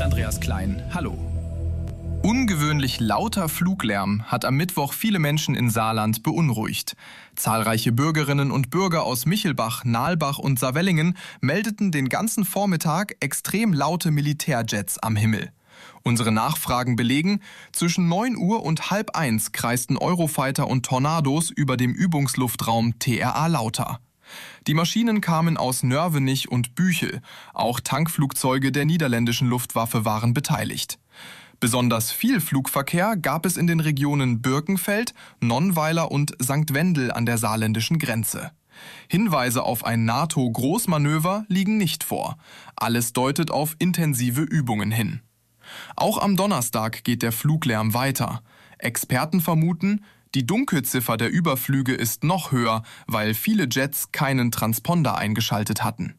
mit Andreas Klein. Hallo. Ungewöhnlich lauter Fluglärm hat am Mittwoch viele Menschen in Saarland beunruhigt. Zahlreiche Bürgerinnen und Bürger aus Michelbach, Nalbach und Saarwellingen meldeten den ganzen Vormittag extrem laute Militärjets am Himmel. Unsere Nachfragen belegen, zwischen 9 Uhr und 12:30 kreisten Eurofighter und Tornados über dem Übungsluftraum TRA Lauter. Die Maschinen kamen aus Nörvenich und Büchel. Auch Tankflugzeuge der niederländischen Luftwaffe waren beteiligt. Besonders viel Flugverkehr gab es in den Regionen Birkenfeld, Nonnweiler und St. Wendel an der saarländischen Grenze. Hinweise auf ein NATO-Großmanöver liegen nicht vor. Alles deutet auf intensive Übungen hin. Auch am Donnerstag geht der Fluglärm weiter. Experten vermuten, die Dunkelziffer der Überflüge ist noch höher, weil viele Jets keinen Transponder eingeschaltet hatten.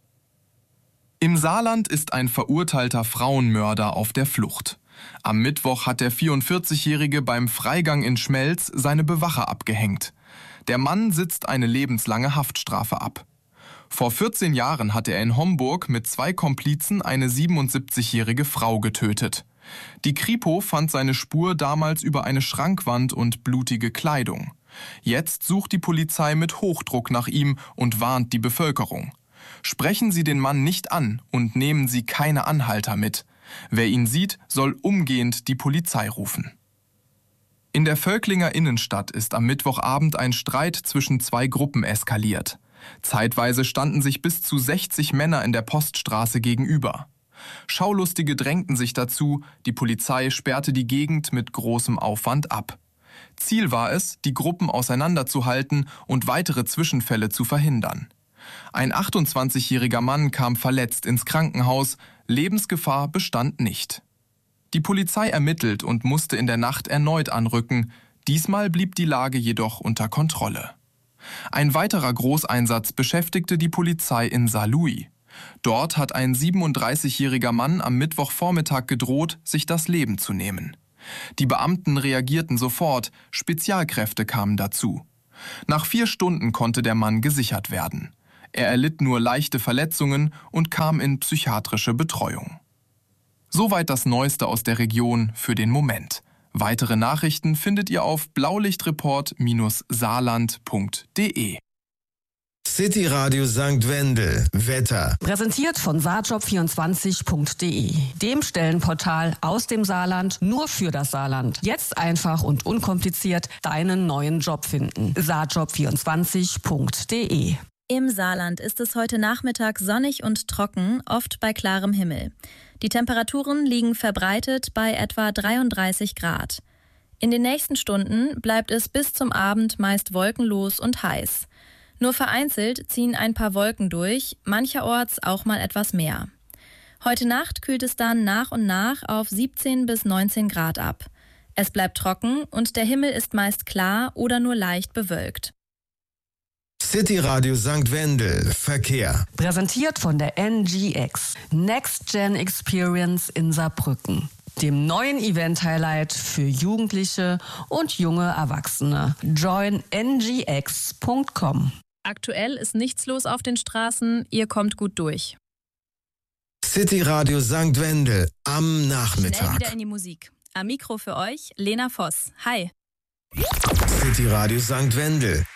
Im Saarland ist ein verurteilter Frauenmörder auf der Flucht. Am Mittwoch hat der 44-Jährige beim Freigang in Schmelz seine Bewacher abgehängt. Der Mann sitzt eine lebenslange Haftstrafe ab. Vor 14 Jahren hatte er in Homburg mit 2 Komplizen eine 77-jährige Frau getötet. Die Kripo fand seine Spur damals über eine Schrankwand und blutige Kleidung. Jetzt sucht die Polizei mit Hochdruck nach ihm und warnt die Bevölkerung. Sprechen Sie den Mann nicht an und nehmen Sie keine Anhalter mit. Wer ihn sieht, soll umgehend die Polizei rufen. In der Völklinger Innenstadt ist am Mittwochabend ein Streit zwischen 2 Gruppen eskaliert. Zeitweise standen sich bis zu 60 Männer in der Poststraße gegenüber. Schaulustige drängten sich dazu, die Polizei sperrte die Gegend mit großem Aufwand ab. Ziel war es, die Gruppen auseinanderzuhalten und weitere Zwischenfälle zu verhindern. Ein 28-jähriger Mann kam verletzt ins Krankenhaus, Lebensgefahr bestand nicht. Die Polizei ermittelt und musste in der Nacht erneut anrücken, diesmal blieb die Lage jedoch unter Kontrolle. Ein weiterer Großeinsatz beschäftigte die Polizei in Saarlouis. Dort hat ein 37-jähriger Mann am Mittwochvormittag gedroht, sich das Leben zu nehmen. Die Beamten reagierten sofort, Spezialkräfte kamen dazu. Nach 4 Stunden konnte der Mann gesichert werden. Er erlitt nur leichte Verletzungen und kam in psychiatrische Betreuung. Soweit das Neueste aus der Region für den Moment. Weitere Nachrichten findet ihr auf blaulichtreport-saarland.de. City Radio St. Wendel. Wetter. Präsentiert von saarjob24.de, dem Stellenportal aus dem Saarland nur für das Saarland. Jetzt einfach und unkompliziert deinen neuen Job finden. saarjob24.de. Im Saarland ist es heute Nachmittag sonnig und trocken, oft bei klarem Himmel. Die Temperaturen liegen verbreitet bei etwa 33 Grad. In den nächsten Stunden bleibt es bis zum Abend meist wolkenlos und heiß. Nur vereinzelt ziehen ein paar Wolken durch, mancherorts auch mal etwas mehr. Heute Nacht kühlt es dann nach und nach auf 17 bis 19 Grad ab. Es bleibt trocken und der Himmel ist meist klar oder nur leicht bewölkt. City Radio St. Wendel. Verkehr. Präsentiert von der NGX, Next Gen Experience in Saarbrücken, dem neuen Event-Highlight für Jugendliche und junge Erwachsene. Join ngx.com. Aktuell ist nichts los auf den Straßen, ihr kommt gut durch. City Radio St. Wendel am Nachmittag. Schnell wieder in die Musik. Am Mikro für euch Lena Voss. Hi. City Radio St. Wendel